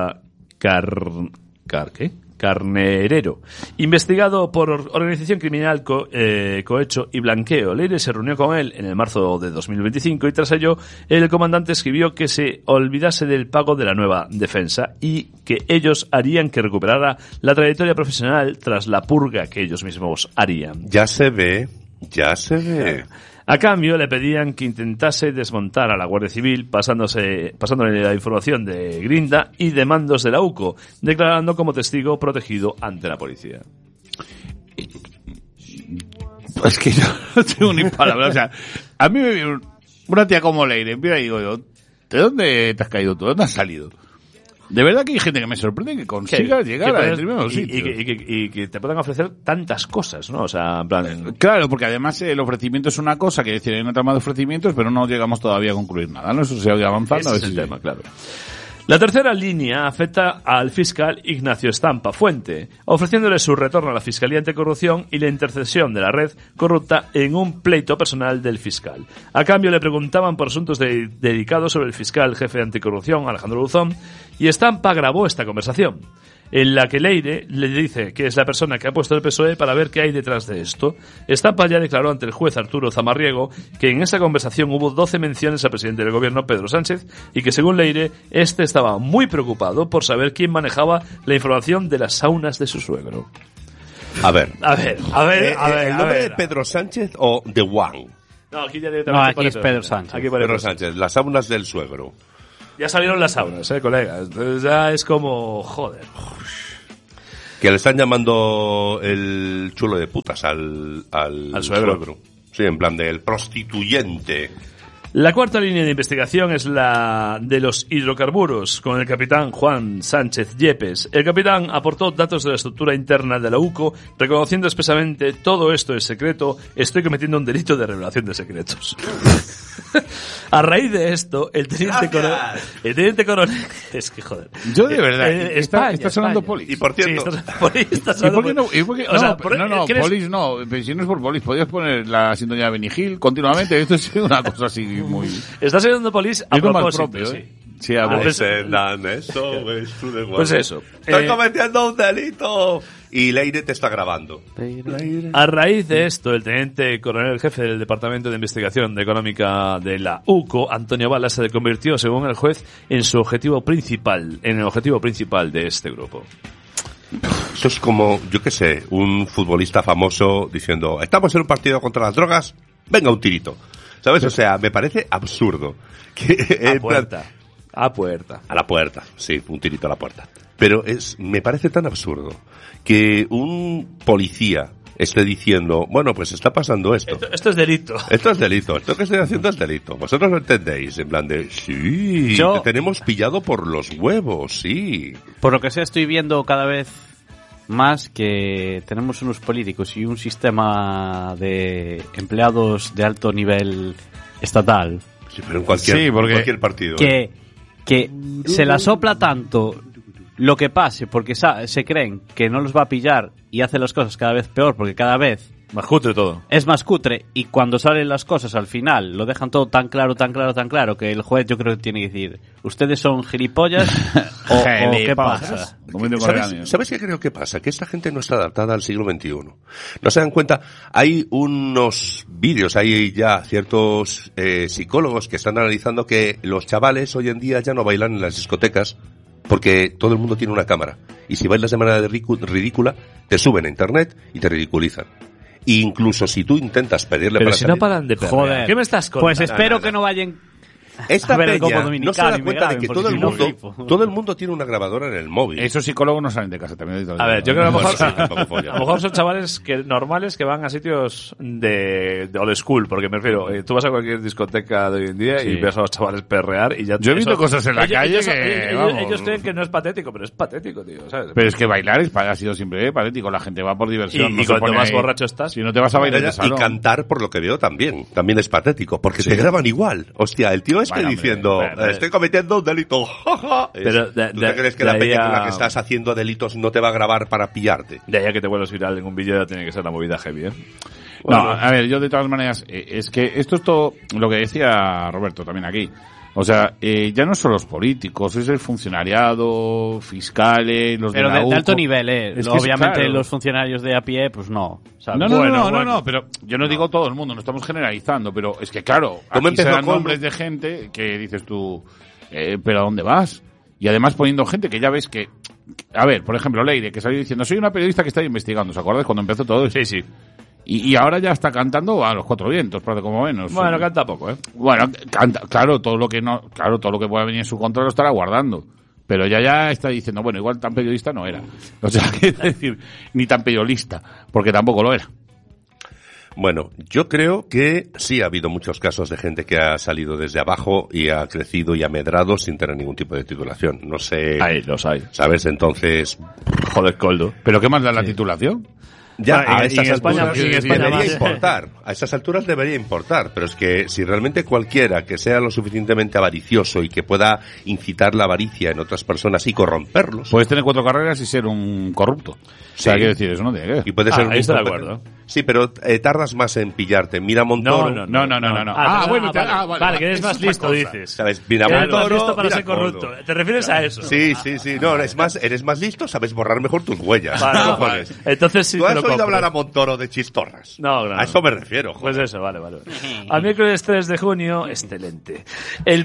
Carnerero, investigado por organización criminal, cohecho y blanqueo. Leire se reunió con él en el marzo de 2025 y tras ello el comandante escribió que se olvidase del pago de la nueva defensa y que ellos harían que recuperara la trayectoria profesional tras la purga que ellos mismos harían. Ya se ve. A cambio, le pedían que intentase desmontar a la Guardia Civil pasándole la información de Grinda y de mandos de la UCO, declarando como testigo protegido ante la policía. Pues que yo no tengo ni palabras. O sea, a mí me viene una tía como Leire, mira y digo yo, ¿de dónde te has caído tú? ¿De dónde has salido? De verdad que hay gente que me sorprende que consiga llegar a determinados sitios. Y que te puedan ofrecer tantas cosas, ¿no? O sea, en plan... Claro, porque además el ofrecimiento es una cosa, que decir, hay una trama de ofrecimientos, pero no llegamos todavía a concluir nada, ¿no? Eso se va avanzando. Ese es el tema, claro. La tercera línea afecta al fiscal Ignacio Estampa Fuente, ofreciéndole su retorno a la Fiscalía Anticorrupción y la intercesión de la red corrupta en un pleito personal del fiscal. A cambio le preguntaban por asuntos dedicados sobre el fiscal jefe anticorrupción, Alejandro Luzón, y Estampa grabó esta conversación, en la que Leire le dice que es la persona que ha puesto el PSOE para ver qué hay detrás de esto. Estampa ya declaró ante el juez Arturo Zamarriego que en esa conversación hubo 12 menciones al presidente del gobierno, Pedro Sánchez, y que según Leire, este estaba muy preocupado por saber quién manejaba la información de las saunas de su suegro. A ver. ¿El nombre de Pedro Sánchez o The One? No, aquí es Pedro Sánchez. Aquí pone Pedro Sánchez, las saunas del suegro. Ya salieron las saunas, colega. Entonces ya es como, joder. Que le están llamando el chulo de putas al suegro. Sí, en plan del prostituyente. La cuarta línea de investigación es la de los hidrocarburos, con el capitán Juan Sánchez Yepes. El capitán aportó datos de la estructura interna de la UCO, reconociendo expresamente: todo esto es secreto, estoy cometiendo un delito de revelación de secretos. A raíz de esto, el teniente coronel, es que joder. Yo de verdad, está sonando Polis. Y por cierto, sí, está sonando Polis. Polis no, si no es por Polis, podrías poner la sintonía de Benny Hill continuamente, esto es una cosa así muy... Está sonando Polis a propósito, propio, sí. Sí, a Pues eso. Estoy cometiendo un delito. Y Leire te está grabando. A raíz de esto, el teniente coronel jefe del Departamento de Investigación Económica de la UCO, Antonio Bala, se convirtió, según el juez, en el objetivo principal de este grupo. Eso es como, yo qué sé, un futbolista famoso diciendo: estamos en un partido contra las drogas, venga un tirito. ¿Sabes? O sea, me parece absurdo. A la puerta, sí, un tirito a la puerta. Pero me parece tan absurdo que un policía esté diciendo: bueno, pues está pasando esto. Esto es delito. Esto es delito. Esto que estoy haciendo es delito. Vosotros lo entendéis. En plan de, sí, te tenemos pillado por los huevos, sí. Por lo que sea, estoy viendo cada vez más que tenemos unos políticos y un sistema de empleados de alto nivel estatal. Sí, pero en cualquier partido. Que se la sopla tanto lo que pase porque se creen que no los va a pillar y hace las cosas cada vez peor porque cada vez más cutre todo. Es más cutre y cuando salen las cosas al final lo dejan todo tan claro que el juez yo creo que tiene que decir: ¿ustedes son gilipollas o qué pasa? ¿Sabes qué creo que pasa? Que esta gente no está adaptada al siglo XXI. No se dan cuenta. Hay unos vídeos, hay ya ciertos psicólogos que están analizando que los chavales hoy en día ya no bailan en las discotecas porque todo el mundo tiene una cámara. Y si bailas de manera ridícula, te suben a internet y te ridiculizan. E incluso si tú intentas pedirle pero para si salir... no paran de perder. Joder. ¿Qué me estás contando? Pues espero que no vayan Esta ver el peña Copa no se da Dominicana y me cuenta de graben, que porque todo el si no, mundo, flipo. todo el mundo tiene una grabadora en el móvil. Esos psicólogos no salen de casa también. A ver, yo creo que a lo mejor, Tampoco follan. a lo mejor son chavales normales que van a sitios de old school, porque me refiero, tú vas a cualquier discoteca de hoy en día y ves a los chavales perrear y ya... Yo he visto cosas en la calle ellos, que, vamos. ellos creen que no es patético, pero es patético, tío, ¿sabes? Pero es que bailar ha sido siempre patético. La gente va por diversión. Y no se cuanto pone más ahí- borracho estás... Si no te vas a bailar de Y salón. cantar, por lo que veo, también es patético, porque te graban igual. Hostia, el tío Bueno, diciendo, hombre. estoy cometiendo un delito. Pero ¿Tú te crees que la peña con la que estás haciendo delitos no te va a grabar para pillarte? De ahí a que te vuelvas viral en un vídeo ya tiene que ser la movida heavy, ¿eh? No, a ver, yo de todas maneras, es que esto es todo lo que decía Roberto también aquí. O sea, ya no son los políticos, es el funcionariado, fiscales, los Pero de la de UCO. alto nivel, Es que obviamente claro. los funcionarios de a pie, pues no. ¿sabes? No, pero yo no digo todo el mundo, no estamos generalizando, pero es que claro, ¿Cómo aquí se empezó dan con- nombres de gente que dices tú, pero ¿a dónde vas? Y además poniendo gente que ya ves que, a ver, por ejemplo, Leire, que salió diciendo, soy una periodista que está investigando, ¿os acordáis cuando empezó todo eso? Sí, sí. Y ahora ya está cantando a los cuatro vientos, parece como menos. Bueno, canta poco, ¿eh? Bueno, canta, claro, todo lo que pueda venir en su contra lo estará guardando. Pero ya está diciendo, bueno, igual tan periodista no era. O sea, es decir, ni tan periodista, porque tampoco lo era. Bueno, yo creo que sí ha habido muchos casos de gente que ha salido desde abajo y ha crecido y ha medrado sin tener ningún tipo de titulación. No sé, Ahí, los hay. ¿sabes? Entonces, Joder, coldo. ¿Pero qué más da la titulación? ya Bueno, a y estas en España- alturas y en España debería más. importar. A estas alturas debería importar. Pero es que si realmente cualquiera que sea lo suficientemente avaricioso y que pueda incitar la avaricia en otras personas y corromperlos, Puedes tener 4 carreras y ser un corrupto. O sea, Sí. quiero decir, eso no tiene que ver. y puede ser un ahí estoy de incompetente. acuerdo. Sí, pero tardas más en pillarte. Mira Montoro. No. vale, vale, que eres eso más es otra listo, cosa. dices. ¿Sabes? Mira Eres más Montoro, listo para mira ser corrupto. Coldo. ¿Te refieres a eso? Sí. No, eres más listo, sabes borrar mejor tus huellas. Vale, ¿Qué vale. cojones? Entonces sí ¿Tú te has lo oído compro. hablar a Montoro de chistorras? No. A eso me refiero, joder. Pues eso, vale. Al miércoles 3 de junio, excelente. El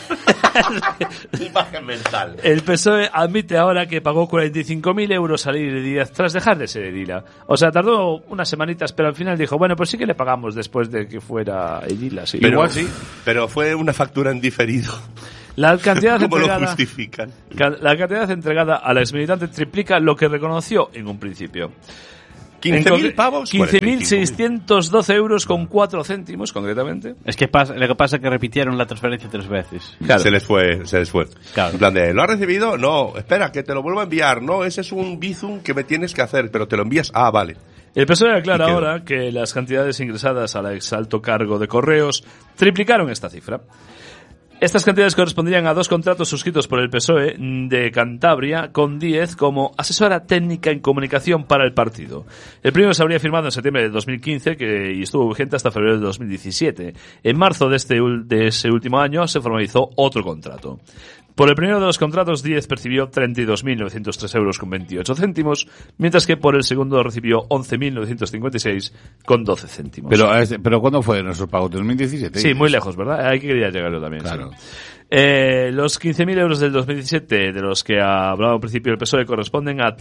Imagen mental. El PSOE admite ahora que pagó 45.000 euros a Leire Díaz tras dejar de ser edila. O sea, tardó unas semanitas, pero al final dijo, bueno, pues sí que le pagamos después de que fuera edila. Sí. Pero, Igual sí. Pero fue una factura en diferido. La cantidad ¿Cómo lo entregada, justifican? la cantidad entregada a la exmilitante triplica lo que reconoció en un principio. 15.000 pavos. 15.612 euros con 4 céntimos, concretamente. Es que lo que pasa es que repitieron la transferencia 3 veces. Claro. Se les fue. Claro. En plan de, ¿lo has recibido? No, espera, que te lo vuelvo a enviar. No, ese es un bizum que me tienes que hacer, pero te lo envías. Ah, vale. El PSOE aclara Y quedó. ahora que las cantidades ingresadas al ex alto cargo de Correos triplicaron esta cifra. Estas cantidades correspondían a 2 contratos suscritos por el PSOE de Cantabria con Díez como asesora técnica en comunicación para el partido. El primero se habría firmado en septiembre de 2015 y estuvo vigente hasta febrero de 2017. En marzo de ese último año se formalizó otro contrato. Por el primero de los contratos, Díez percibió 32.903 euros con 28 céntimos, mientras que por el segundo recibió 11.956 con 12 céntimos. Pero ¿cuándo fue nuestro pago? ¿2017? Sí, muy lejos, ¿verdad? Ahí que quería llegar yo también. Claro. Sí. Los 15.000 euros del 2017, de los que hablaba al principio el PSOE, corresponden a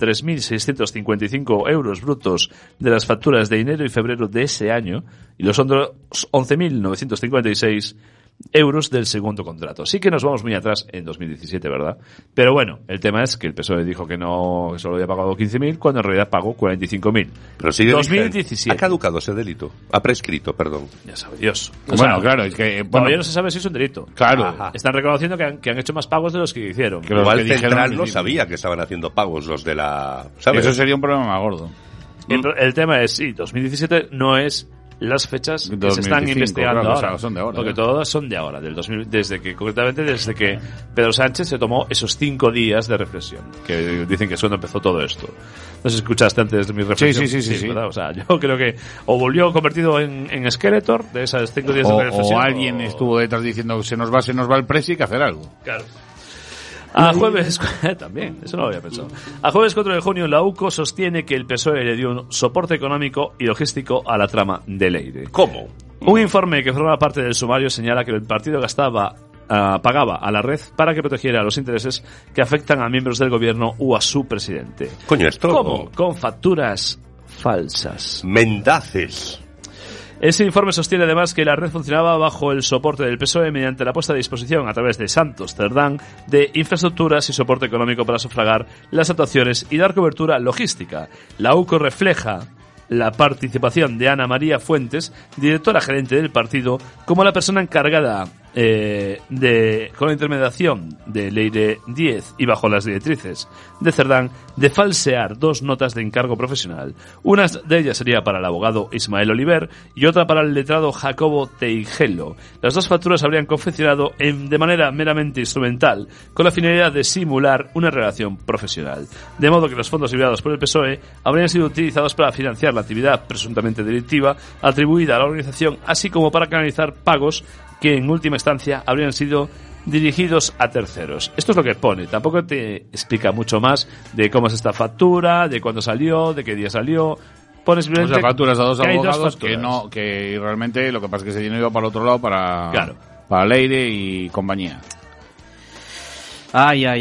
3.655 euros brutos de las facturas de enero y febrero de ese año, y los otros 11.956 euros del segundo contrato. Sí que nos vamos muy atrás en 2017, ¿verdad? Pero bueno, el tema es que el PSOE dijo que no, que solo había pagado 15.000, cuando en realidad pagó 45.000. Pero sigue 2017. Ha caducado ese delito. Ha prescrito, perdón. Ya sabe Dios. Bueno, claro, es que... Todavía no se sabe si es un delito. Claro. Ajá. Están reconociendo que han hecho más pagos de los que hicieron. Que los Igual que dijeron Central al no principio. sabía que estaban haciendo pagos los de la... ¿Sabes? Eso sería un problema más gordo. El tema es, sí, 2017 no es las fechas que se están 2025, investigando claro, ahora. o sea, son de ahora, porque ¿eh? todas son de ahora, concretamente desde que Pedro Sánchez se tomó esos 5 días de reflexión, que dicen que es cuando empezó todo esto. No sé si escuchaste antes de mi reflexión. Sí. ¿verdad? O sea, yo creo que o volvió convertido en Skeletor de esas 5 días de reflexión. O alguien estuvo detrás diciendo se nos va el precio y hay que hacer algo. Claro. A jueves, también, eso no lo había pensado. A jueves 4 de junio, la UCO sostiene que el PSOE le dio un soporte económico y logístico a la trama de Leire. ¿Cómo? Un informe que forma parte del sumario señala que el partido pagaba a la red para que protegiera los intereses que afectan a miembros del gobierno u a su presidente. Coño, esto... ¿Cómo? Con facturas falsas. Mendaces. Ese informe sostiene además que la red funcionaba bajo el soporte del PSOE mediante la puesta a disposición a través de Santos Cerdán de infraestructuras y soporte económico para sufragar las actuaciones y dar cobertura logística. La UCO refleja la participación de Ana María Fuentes, directora gerente del partido, como la persona encargada con la intermediación de Leire Díez y bajo las directrices de Cerdán, de falsear 2 notas de encargo profesional. Una de ellas sería para el abogado Ismael Oliver y otra para el letrado Jacobo Teigelo. Las 2 facturas habrían confeccionado de manera meramente instrumental, con la finalidad de simular una relación profesional. De modo que los fondos enviados por el PSOE habrían sido utilizados para financiar la actividad presuntamente delictiva atribuida a la organización, así como para canalizar pagos que en última instancia habrían sido dirigidos a terceros. Esto es lo que pone. Tampoco te explica mucho más de cómo es esta factura, de cuándo salió, de qué día salió. Pone simplemente facturas a 2 abogados facturas. que realmente lo que pasa es que ese dinero iba para el otro lado para Leire y compañía. Ay.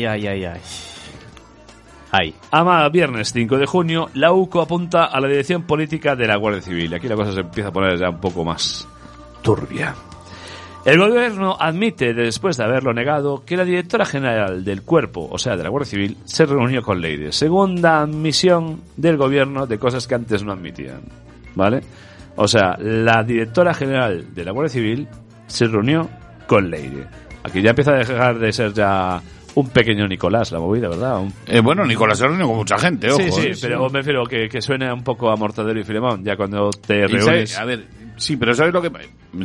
A viernes 5 de junio, la UCO apunta a la dirección política de la Guardia Civil. Aquí la cosa se empieza a poner ya un poco más turbia. El gobierno admite, después de haberlo negado, que la directora general del cuerpo, o sea, de la Guardia Civil, se reunió con Leire. Segunda admisión del gobierno de cosas que antes no admitían. ¿Vale? O sea, la directora general de la Guardia Civil se reunió con Leire. Aquí ya empieza a dejar de ser ya un pequeño Nicolás la movida, ¿verdad? Bueno, Nicolás se reunió con mucha gente, ojo. Sí, pero me refiero que suena un poco a Mortadelo y Filemón, ya cuando te reúnes. A ver, sí, pero ¿sabes lo que...?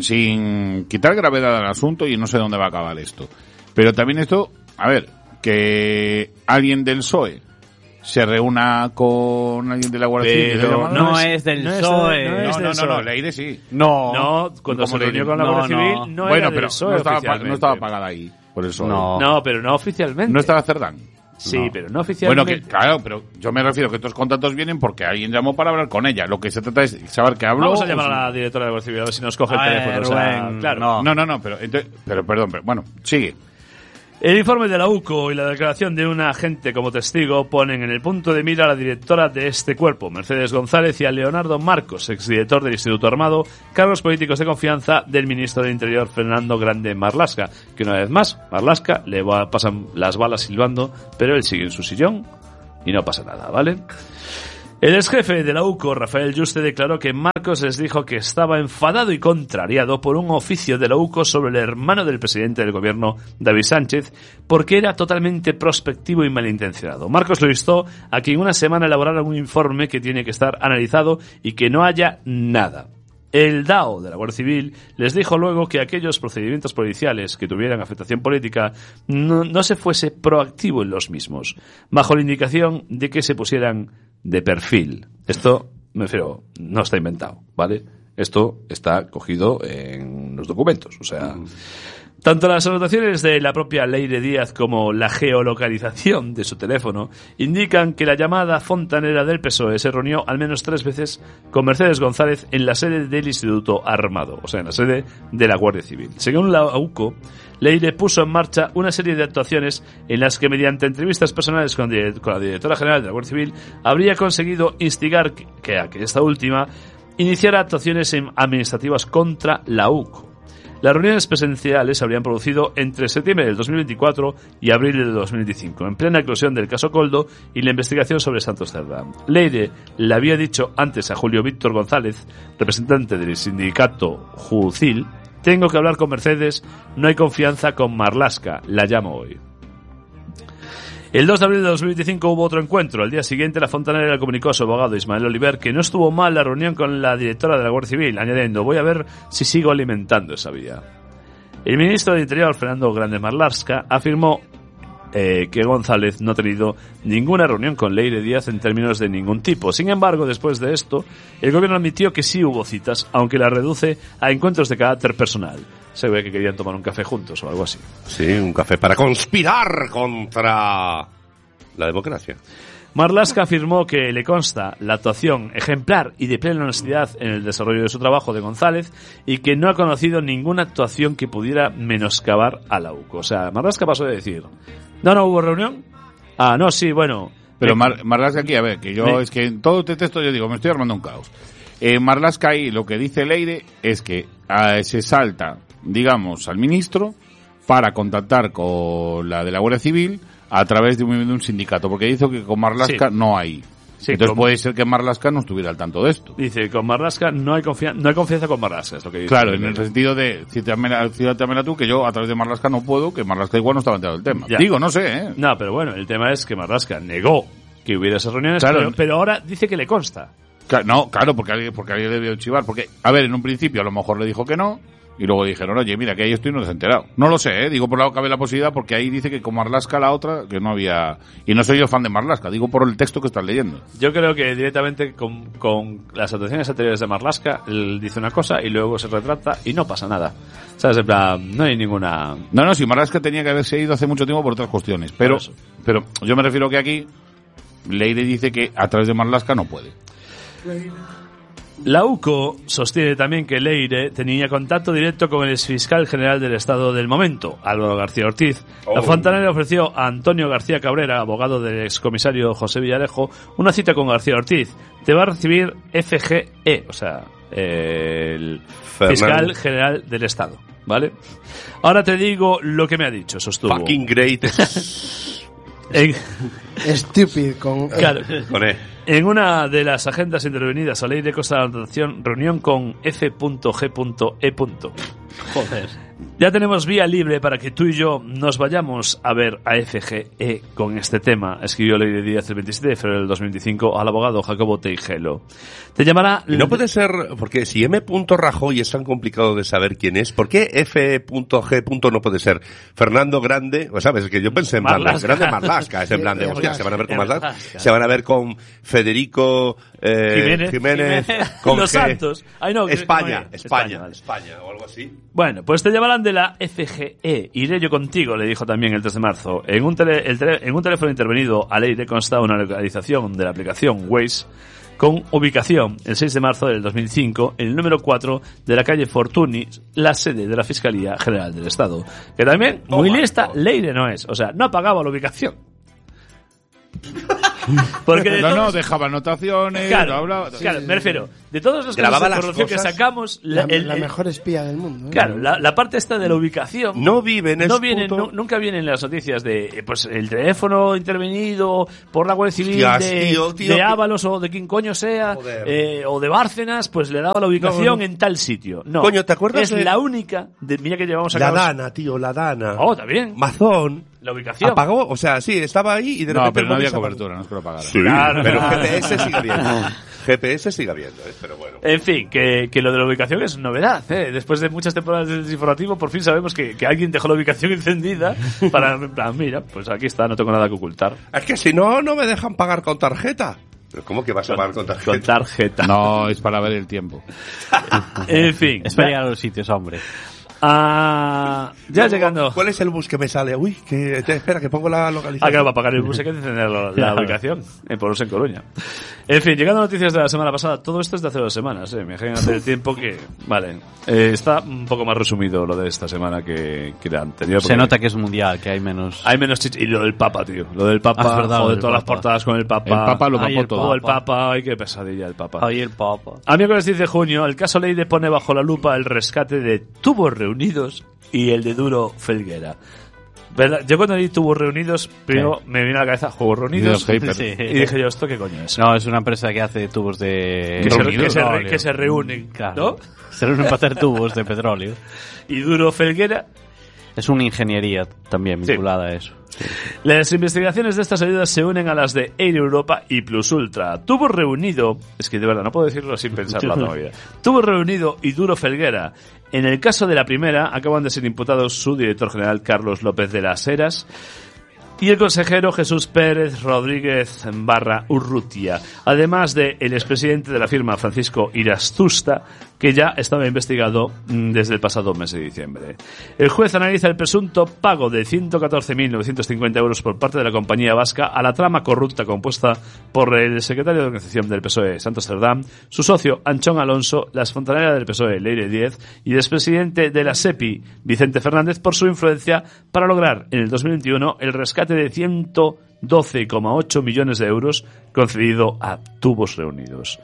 Sin quitar gravedad al asunto, y no sé dónde va a acabar esto. Pero también esto, a ver, que alguien del PSOE se reúna con alguien de la Guardia Civil. Pero no es del PSOE. No, Leire sí. No, cuando se reunió con la Guardia Civil no era del PSOE no estaba pagada ahí. Por eso. No, pero no oficialmente. No estaba Cerdán. Sí, pero no oficialmente. Bueno, claro, pero yo me refiero que estos contratos vienen porque alguien llamó para hablar con ella. Lo que se trata es saber que habló. Vamos a llamar a la directora de la Guardia Civil a ver si nos coge el teléfono. Claro. No, pero perdón, bueno, sigue. El informe de la UCO y la declaración de un agente como testigo ponen en el punto de mira a la directora de este cuerpo, Mercedes González, y a Leonardo Marcos, exdirector del Instituto Armado, cargos políticos de confianza del ministro de Interior, Fernando Grande Marlaska, que una vez más, Marlaska le pasan las balas silbando, pero él sigue en su sillón y no pasa nada, ¿vale? El exjefe de la UCO, Rafael Yuste, declaró que Marcos les dijo que estaba enfadado y contrariado por un oficio de la UCO sobre el hermano del presidente del gobierno, David Sánchez, porque era totalmente prospectivo y malintencionado. Marcos lo instó a que en una semana elaborara un informe que tiene que estar analizado y que no haya nada. El DAO de la Guardia Civil les dijo luego que aquellos procedimientos policiales que tuvieran afectación política no se fuese proactivo en los mismos, bajo la indicación de que se pusieran de perfil. Esto, me refiero, no está inventado, ¿vale? Esto está cogido en los documentos, o sea... Tanto las anotaciones de la propia Leire Díaz como la geolocalización de su teléfono indican que la llamada fontanera del PSOE se reunió al menos 3 veces con Mercedes González en la sede del Instituto Armado, o sea, en la sede de la Guardia Civil. Según la UCO, Leire puso en marcha una serie de actuaciones en las que, mediante entrevistas personales con la directora general de la Guardia Civil, habría conseguido instigar a que esta última iniciara actuaciones administrativas contra la UCO. Las reuniones presenciales se habrían producido entre septiembre del 2024 y abril del 2025, en plena eclosión del caso Coldo y la investigación sobre Santos Cerdán. Leire le había dicho antes a Julio Víctor González, representante del sindicato Jucil: tengo que hablar con Mercedes, no hay confianza con Marlaska, la llamo hoy. El 2 de abril de 2025 hubo otro encuentro. Al día siguiente, la fontanera le comunicó a su abogado Ismael Oliver que no estuvo mal la reunión con la directora de la Guardia Civil, añadiendo: voy a ver si sigo alimentando esa vía. El ministro de Interior, Fernando Grande Marlaska, afirmó que González no ha tenido ninguna reunión con Leire Díaz en términos de ningún tipo. Sin embargo, después de esto, el gobierno admitió que sí hubo citas, aunque la reduce a encuentros de carácter personal. Se ve que querían tomar un café juntos o algo así. Sí, un café para conspirar contra la democracia. Marlaska afirmó que le consta la actuación ejemplar y de plena honestidad en el desarrollo de su trabajo de González y que no ha conocido ninguna actuación que pudiera menoscabar a la UCO. O sea, Marlaska pasó de decir: no hubo reunión. Ah, no, sí, bueno. Pero Marlaska aquí, a ver, que yo es que en todo este texto yo digo, me estoy armando un caos. Marlaska ahí lo que dice Leire es que se salta, digamos, al ministro para contactar con la de la Guardia Civil a través de un sindicato, porque dice que con Marlaska no hay. Sí, entonces puede ser que Marlaska no estuviera al tanto de esto. Dice, con Marlaska no hay confianza con Marlaska, es lo que dice. Claro, en el sentido de, cítamela tú, que yo a través de Marlaska no puedo, que Marlaska igual no estaba enterado del tema. Ya. Digo, no sé, ¿eh? No, pero bueno, el tema es que Marlaska negó que hubiera esas reuniones, claro, pero ahora dice que le consta. Claro, porque alguien le debió chivar. Porque, a ver, en un principio a lo mejor le dijo que no, y luego dijeron, oye, mira, que ahí estoy y no te has enterado. No lo sé, digo, por lado cabe la posibilidad, porque ahí dice que con Marlaska la otra, que no había... Y no soy yo fan de Marlaska, digo por el texto que estás leyendo. Yo creo que directamente con las actuaciones anteriores de Marlaska, él dice una cosa y luego se retrata y no pasa nada. ¿Sabes? En plan, no hay ninguna... No, si Marlaska tenía que haberse ido hace mucho tiempo por otras cuestiones. Pero yo me refiero que aquí, Leire dice que a través de Marlaska no puede. La UCO sostiene también que Leire tenía contacto directo con el exfiscal general del Estado del momento, Álvaro García Ortiz. La Fontanella ofreció a Antonio García Cabrera, abogado del excomisario José Villarejo, una cita con García Ortiz. Te va a recibir FGE, o sea, el fiscal general del Estado, ¿vale? Ahora te digo lo que me ha dicho, sostuvo. Fucking great. Stupid con... Claro. Con E. En una de las agendas intervenidas a Leire consta la anotación reunión con F.G.E. Joder. Ya tenemos vía libre para que tú y yo nos vayamos a ver a FGE con este tema, escribió Leire Díaz el 27 de febrero del 2025 al abogado Jacobo Teijelo. Te llamará... Y no puede ser, porque si M. Rajoy es tan complicado de saber quién es, ¿por qué F.G. no puede ser Fernando Grande? O sabes, que yo pensé en Grande Marlaska, es en plan de, hostia, se van a ver con Marlaska, se van a ver con Federico Jiménez, con Los Santos. Ay, no, España, o algo así. Bueno, pues te llamarán de la FGE. Iré yo contigo, le dijo también el 3 de marzo. En un teléfono intervenido a Leire consta una localización de la aplicación Waze con ubicación el 6 de marzo del 2005 en el número 4 de la calle Fortuny, la sede de la Fiscalía General del Estado. Que también, muy lista, Leire no es. O sea, no apagaba la ubicación. Porque no dejaba anotaciones, claro, no hablaba. Claro, me refiero, de todos los casos de corrupción que sacamos, la mejor espía del mundo, ¿eh? Claro, la parte esta de la ubicación no nunca vienen las noticias de pues el teléfono intervenido por la Guardia Civil de Ábalos o de quien coño sea, o de Bárcenas, pues le daba la ubicación en tal sitio. No, coño, ¿te acuerdas? Es la única, mira que llevamos a la Dana, tío, la Dana. Oh, también. Mazón. La ubicación. Apagó, o sea, sí, estaba ahí y de repente... No, pero no había cobertura, no es que lo apagara. Sí, claro, pero GPS sigue habiendo. GPS sigue habiendo, pero bueno. En fin, que lo de la ubicación es novedad, ¿eh? Después de muchas temporadas de desinformativo, por fin sabemos que alguien dejó la ubicación encendida para, mira, pues aquí está, no tengo nada que ocultar. Es que si no me dejan pagar con tarjeta. ¿Pero cómo que vas a pagar con tarjeta? Con tarjeta. No, es para ver el tiempo. En fin. Es para llegar a los sitios, hombre. Ya llegando. ¿Cuál es el bus que me sale? Uy, espera, que pongo la localización. Claro, para pagar el bus hay que encender la ubicación. Por en Coruña. En fin, llegando a noticias de la semana pasada. Todo esto es de hace 2 semanas, Imagínate el tiempo que... Vale. Está un poco más resumido lo de esta semana que la anterior. Se nota que es mundial, que hay menos... Hay menos y lo del Papa, tío. Lo del Papa, verdad, o de todas las portadas con el Papa. El Papa lo papó todo. El Papa, ay, qué pesadilla el Papa. Ay, el Papa. A miércoles 10 de junio, el caso Leire pone bajo la lupa el rescate de Tubos Reunidos y el de Duro Felguera. ¿Verdad? Yo cuando leí Tubos Reunidos, primero me vino a la cabeza Juegos Reunidos sí. Y dije yo, ¿esto qué coño es? No, es una empresa que hace tubos de... Que se reúnen, claro. ¿no? Se reúnen para hacer tubos de petróleo. Y Duro Felguera... Es una ingeniería también vinculada a eso. Sí. Las investigaciones de estas ayudas se unen a las de Air Europa y Plus Ultra. Tubo Reunido, es que de verdad no puedo decirlo sin pensarlo todavía. Tubo Reunido y Duro Felguera. En el caso de la primera, acaban de ser imputados su director general Carlos López de las Heras y el consejero Jesús Pérez Rodríguez Urrutia, además de el expresidente de la firma Francisco Irastusta, que ya estaba investigado desde el pasado mes de diciembre. El juez analiza el presunto pago de 114.950 euros por parte de la compañía vasca a la trama corrupta compuesta por el secretario de organización del PSOE, Santos Cerdán, su socio Anchón Alonso, la fontanera del PSOE, Leire Díez, y el expresidente de la SEPI, Vicente Fernández, por su influencia para lograr en el 2021 el rescate de 112,8 millones de euros concedido a Tubos Reunidos.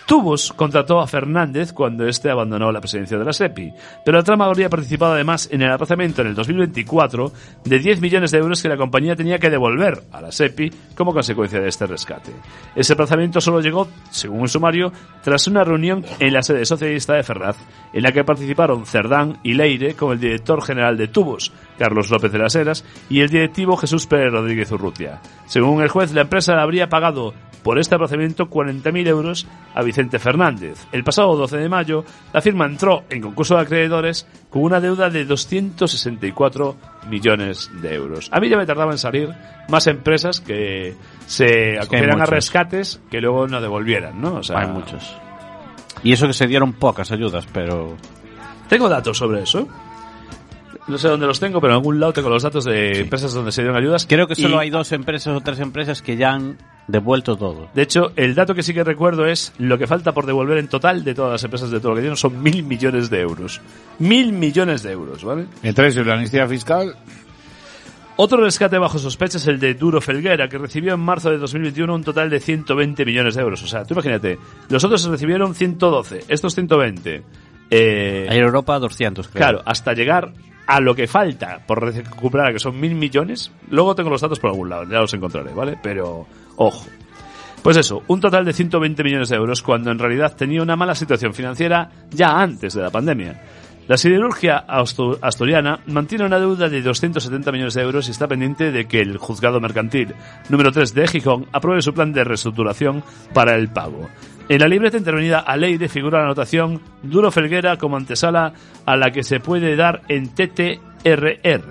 Tubos contrató a Fernández cuando éste abandonó la presidencia de la SEPI, pero la trama habría participado además en el aplazamiento en el 2024 de 10 millones de euros que la compañía tenía que devolver a la SEPI como consecuencia de este rescate. Ese aplazamiento solo llegó, según un sumario, tras una reunión en la sede socialista de Ferraz, en la que participaron Cerdán y Leire con el director general de Tubos, Carlos López de las Heras, y el directivo Jesús Pérez Rodríguez Urrutia. Según el juez, la empresa le habría pagado por este aplazamiento 40.000 euros a Vicente Fernández. El pasado 12 de mayo, la firma entró en concurso de acreedores con una deuda de 264 millones de euros. A mí ya me tardaba en salir más empresas que se acogieran a rescates que luego no devolvieran, ¿no? O sea, hay muchos. Y eso que se dieron pocas ayudas, pero... Tengo datos sobre eso. No sé dónde los tengo, pero en algún lado tengo los datos de empresas donde se dieron ayudas. Creo que solo hay 2 empresas o 3 empresas que ya han devuelto todo. De hecho, el dato que sí que recuerdo es lo que falta por devolver en total de todas las empresas de todo lo que dieron son 1.000 millones de euros. 1.000 millones de euros, ¿vale? Entre eso y la amnistía fiscal... Otro rescate bajo sospecha es el de Duro Felguera, que recibió en marzo de 2021 un total de 120 millones de euros. O sea, tú imagínate, los otros recibieron 112, estos 120. Air Europa 200, creo. Claro, hasta llegar a lo que falta por recuperar, que son 1.000 millones. Luego tengo los datos por algún lado, ya los encontraré, ¿vale? Pero, ojo. Pues eso, un total de 120 millones de euros cuando en realidad tenía una mala situación financiera ya antes de la pandemia. La siderurgia asturiana mantiene una deuda de 270 millones de euros y está pendiente de que el juzgado mercantil número 3 de Gijón apruebe su plan de reestructuración para el pago. En la libreta intervenida a Leire figura la anotación Duro Felguera como antesala a la que se puede dar en TTRR.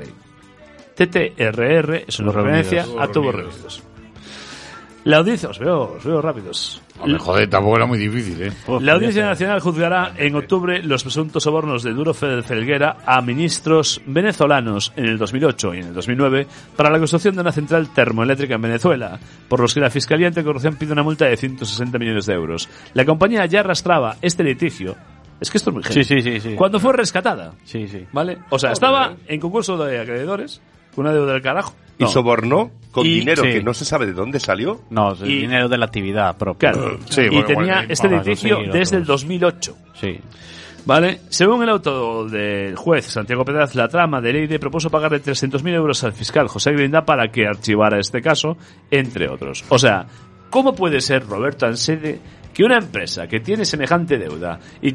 TTRR es una referencia a Tubos Reunidos. La audiencia, os veo rápidos. Hombre, joder, tampoco era muy difícil, ¿eh? La Audiencia Nacional juzgará en octubre los presuntos sobornos de Duro Felguera a ministros venezolanos en el 2008 y en el 2009 para la construcción de una central termoeléctrica en Venezuela, por los que la Fiscalía Anticorrupción pide una multa de 160 millones de euros. La compañía ya arrastraba este litigio. Es que esto es muy heavy. Sí. Cuando fue rescatada. Sí. ¿Vale? O sea, estaba en concurso de acreedores, con una deuda del carajo. Y sobornó con dinero sí. que no se sabe de dónde salió. No, es el dinero de la actividad propia. Claro. Sí, y bueno, tenía bueno, este vamos a litigio seguir desde el otros. 2008. Sí. ¿Vale? Según el auto del juez Santiago Pedraz, la trama de Leire propuso pagarle 300.000 euros al fiscal José Grinda para que archivara este caso, entre otros. O sea, ¿cómo puede ser, Roberto Ansede, que una empresa que tiene semejante deuda y